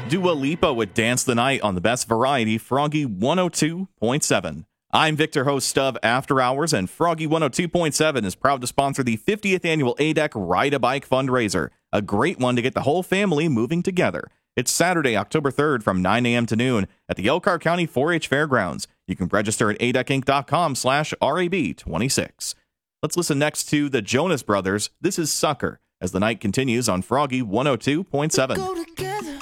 Dua Lipa with Dance the Night on the Best Variety, Froggy 102.7. I'm Victor, host of After Hours, and Froggy 102.7 is proud to sponsor the 50th annual ADEC Ride a Bike fundraiser, a great one to get the whole family moving together. It's Saturday, October 3rd from 9 a.m. to noon at the Elkhart County 4-H Fairgrounds. You can register at adecinc.com/RAB26. Let's listen next to the Jonas Brothers. This is Sucker, as the night continues on Froggy 102.7.